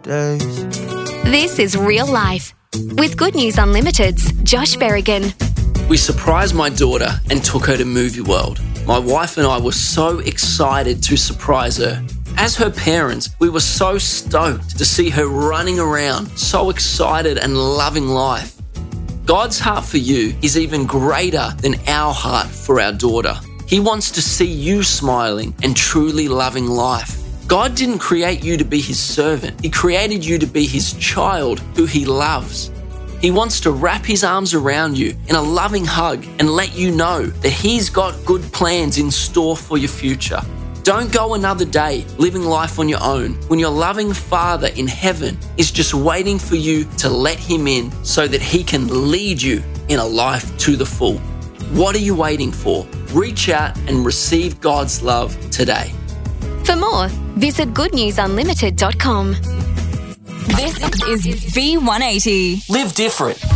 days. This is Real Life with Good News Unlimited's Josh Berrigan. We surprised my daughter and took her to Movie World. My wife and I were so excited to surprise her. As her parents, we were so stoked to see her running around, so excited and loving life. God's heart for you is even greater than our heart for our daughter. He wants to see you smiling and truly loving life. God didn't create you to be His servant. He created you to be His child who He loves. He wants to wrap His arms around you in a loving hug and let you know that He's got good plans in store for your future. Don't go another day living life on your own when your loving Father in heaven is just waiting for you to let Him in so that He can lead you in a life to the full. What are you waiting for? Reach out and receive God's love today. For more, visit goodnewsunlimited.com. This is V180. Live different.